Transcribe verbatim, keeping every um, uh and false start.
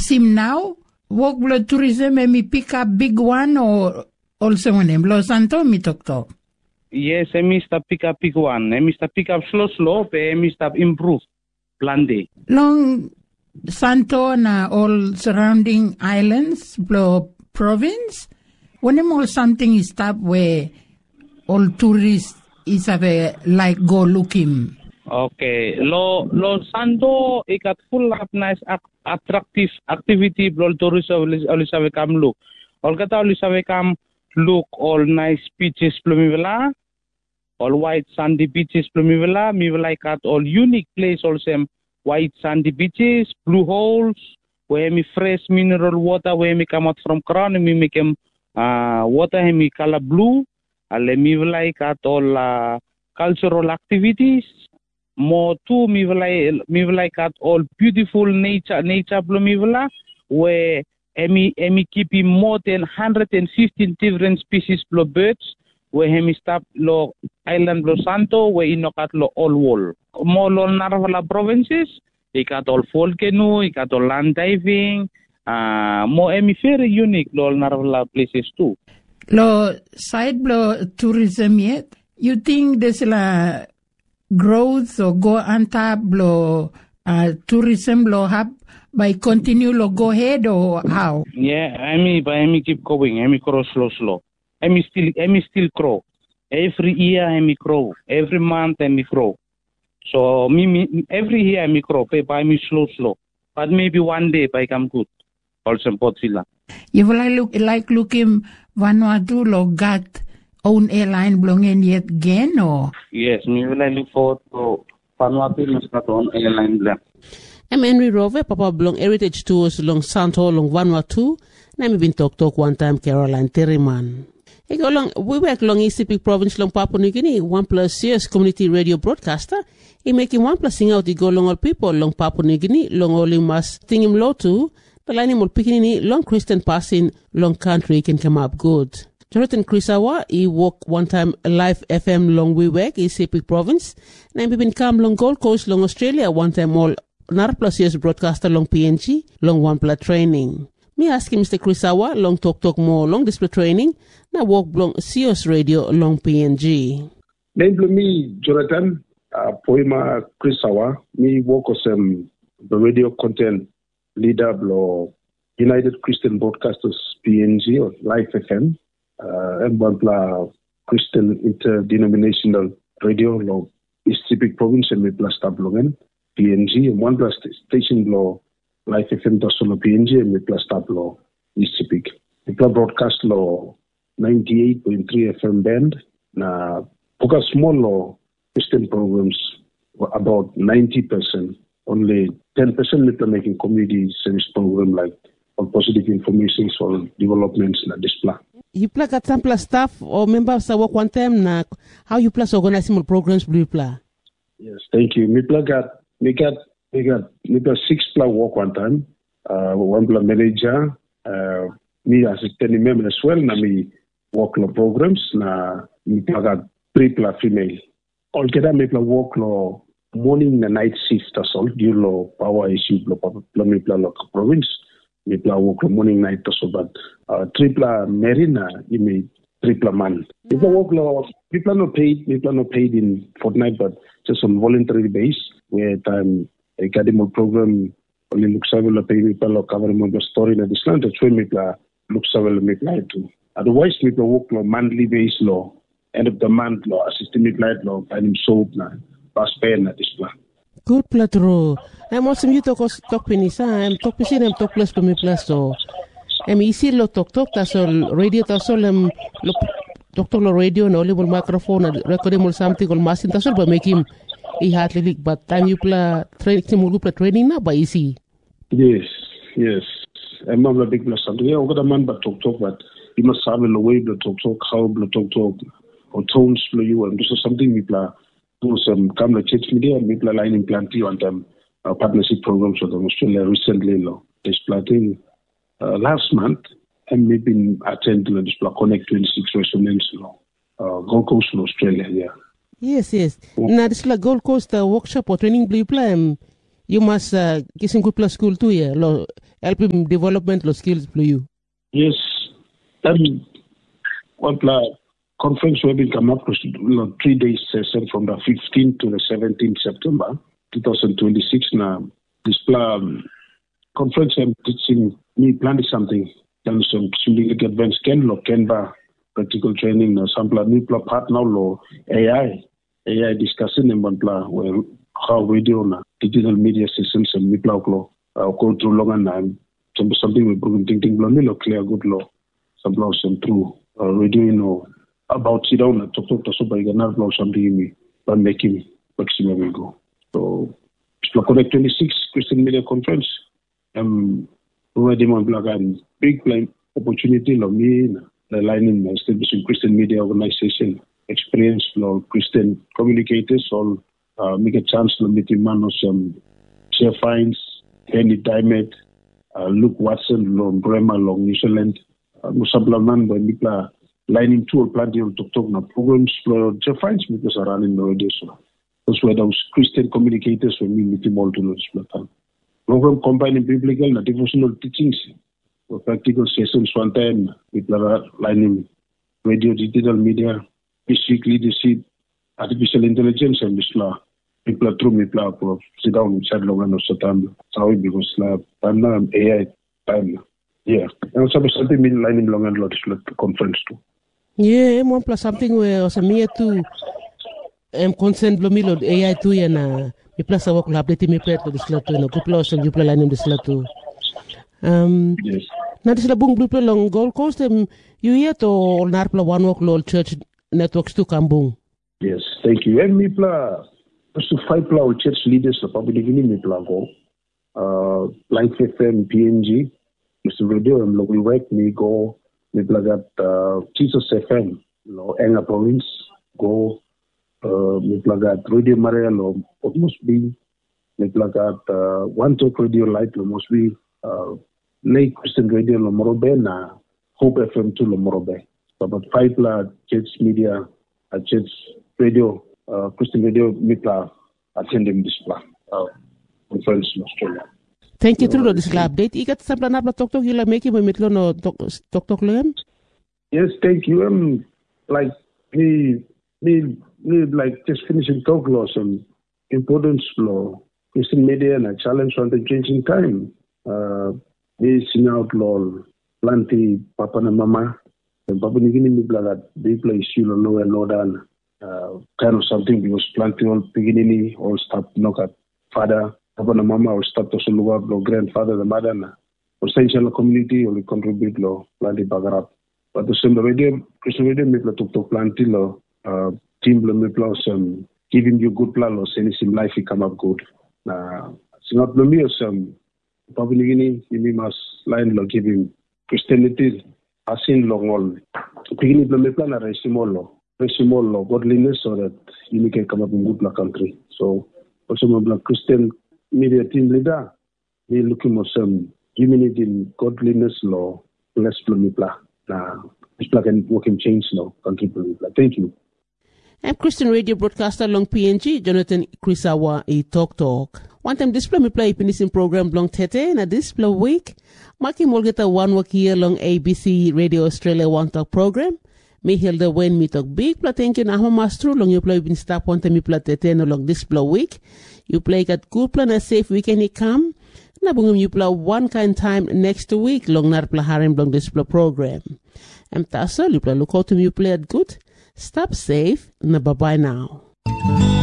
Asim now, walk blo tourism and me pick up big one or also one em Los Santo mi tok tok. Yes, I must pick up big one. I must pick up slow slow, but I must improve plan day. Long Santo na all surrounding islands, blo province, when all something is stop where all tourists is have a, like go looking. Okay, lo lo Santo ikat full of nice attractive activity blo tourists always have come look. All kata always have come look all nice beaches blo mivela, all white sandy beaches blo mivela, mivela ikat all unique place also white sandy beaches, blue holes, where me fresh mineral water where me come out from crown and me make them uh, water and me color blue. Ale me like at all uh, cultural activities. More too me like me like at all beautiful nature nature blue me where me me keeping more than one hundred fifteen different species of birds. Where me stop lo island lo Santo where inokat lo all wall. More lo Naravala provinces. Ikat all volcano, ikat all land diving. Uh, more emi very unique lo Naravala places too. Lo side blow tourism yet? You think there's a growth or go on top blow uh, tourism blow up by continue lo go ahead or how? Yeah, I mean, but I mean keep going. I mean grow slow slow. I mean still I mean still grow. Every year I mean grow. Every month I mean grow. So me, me every year I mean grow. But I mean slow slow. But maybe one day I come good. Also in Port Vila. You will look like looking Vanuatu lo got own airline belonging yet again or? Yes, me will look forward to Vanuatu must got own airline black. I'm Henry Rove, Papa belong heritage tours long Santo long Vanuatu. And I'm been talk talk one time Caroline Terriman. I go along we work long East Pacific Province long Papua New Guinea, one plus years community radio broadcaster. He making one plus sing out the go long all people long Papua New Guinea, long all you must sing him low too. The line will picking in long Christian passing, long country can come up good. Jonathan Krisawa, he walk one time live F M long we work, East Pacific Province. And we been come long Gold Coast, long Australia, one time all another plus years broadcaster long P N G, long one plus training. Me ask him Mister Krisawa, long talk talk more, long display training, now walk long C O S radio, long P N G. Name me, Jonathan, uh, Poema Krisawa, me work as um, the radio content leader of United Christian Broadcasters P N G or Life F M, uh, and one plus Christian Interdenominational Radio law East Pacific Province and me plus Tablongen P N G and one plus station law Life F M Tasolo P N G and me plus Tablo East Pacific. Me plus broadcast law ninety-eight point three F M band. Na poka small law Christian programs about ninety percent. Only ten percent people making community service program like on positive information for developments na display. You play got some plus staff or members that work one time na how you plus organizing more programs blue play? Yes, thank you. Me play got me got me got me got six plus work one time. Uh, one plus manager. Uh, me as a ten member as well. Na me work law programs na me play got three plus female. All together me play work law morning and night shift as all due lo power issue lo me play local province me play work morning night also but uh, triple marina you may triple man people work lo people no paid people no paid in fortnight but just on voluntary base where time academic program only looks available pay people lo cover mo the story in this land that's where me play looks available me play to otherwise me play work lo monthly base lo end of the month lo assistant me play lo find soap na good platro. I'm also you talk talk pinisa. I'm talk pisin. I'm talk plus to me plus so. I'm easy lo talk talk. Tasol radio tasol um lo talk talk lo radio na only mo microphone recording mo something or machine tasol but make him he hard lyric but time you play training mo play training na ba easy. Yes, yes. I'm a big plus. Yeah, I got a man but talk talk but you must have a way to talk talk how to talk talk or tones flow you and this is something we play. Some come to church media and people align in plenty on them uh, partnership programs with Australia recently law displaying uh, last month and we've been attending to display connect twenty-six resonance law uh, Gold Coast in Australia yeah yes yes yeah. Now this like Gold Coast uh, workshop or training blue plan you must uh, get some good plus school too yeah lo help him development lo skills for you. Yes. Um, what la conference we will come up with three days session from the fifteenth to the seventeenth September twenty twenty-six. Now this plan conference I'm teaching me planning something. Then some simulated advanced can lo Canva practical training na sample new pla partner lo A I A I discussing in one pla where how video na digital media systems and me pla lo go through long and time something we proven thinking lo me lo clear good lo some lo some through radio you know about sit down talk talk to somebody na lo something me but making maximum we go so it's lo connect twenty-six Christian Media Conference um already one blog and big plan opportunity lo me the line in establishing Christian media organization experience for Christian communicators or uh, make a chance to meet him on some Chair Fines, Henry Dimet, uh, Luke Watson, Long Bremer, Long New Zealand, Musablaman, by Mikla lining two or plenty of talk na programs for Chair Fines because are running the radio. So those were those Christian communicators when we meet him all to know this program combining biblical and devotional teachings. For practical sessions one time, people are lining radio, digital media, basic leadership, artificial intelligence, and Islam. People are through me, people sit down inside long and also time. How it because time now A I time. Yeah. And also something mean lining long and lot the conference too. Yeah, one plus something where also me too. I'm concerned lo milo A I too ya na. Mi plus awak lo update mi pet lo disla too na kupla so you play lining disla too. Um, yes. Na disla bung blue long Gold Coast um, you yet or narpla one walk lo church networks to kambung. Yes, thank you. And me pla so five pla church leaders la probably gini me pla go. Uh Life F M, P N G, Mister Radio and lo we work me go me pla got uh Jesus F M lo Enga province go uh me pla got Radio Maria lo must be me pla got uh one talk radio light lo must be uh Lake Christian Radio lo Morobe na Hope F M to lo Morobe. So about five la church media, uh, church radio, uh, Christian Radio, Mipla attending this plan, uh, conference in Australia. Thank you, through this update. Ikat sa plan na talk talk you la make mo mitlo no talk talk lem. Yes, thank you. Um, like me, me, me, like just finishing talk law some importance law, Christian media and a challenge on the changing time. Uh, me sing out law, plenty papa and mama. And Papa Nigini Mibla that they play issue low and low down, uh, kind of something because planting all beginning all stop knock at father, Papa and Mama or stop to Suluga, no grandfather, the mother, or essential community or contribute low, planting bagarap. But the same radio, Christian Radio Mibla took to planting low, uh, team Mibla some giving you good plan or sending some life, it come up good. Uh, it's not the me or some Papa Nigini, you must line low giving Christianity. Asin long all. Beginning the plan a resimolo, resimolo, godliness so that you can come up in good luck country. So also my Christian media team leader, we looking for some humanity in godliness law, bless Plumipla. Now this plug and working change now, country Plumipla. Thank you. I'm Christian radio broadcaster long P N G, Jonathan Krisawa, a talk talk. One time display me play finishing program long tete na display week. Maki molgeta one week here long A B C Radio Australia One Talk program. Me hilda when me talk big pla thank you na hama mastro long you play bin stop on me pla tete no long display week. You play got good plan a safe weekend he come. Na bungum you play one kind time next week long nar pla harem long display program. Am tasa you play look out to me you play it good. Stop safe na bye bye now.